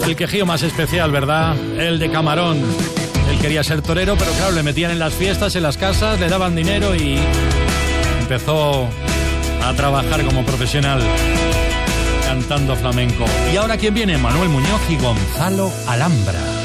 El quejío más especial, ¿verdad? El de Camarón. Él quería ser torero, pero claro, le metían en las fiestas, en las casas, le daban dinero y empezó a trabajar como profesional cantando flamenco. Y ahora, ¿quién viene? Manuel Muñoz y Gonzalo Alhambra.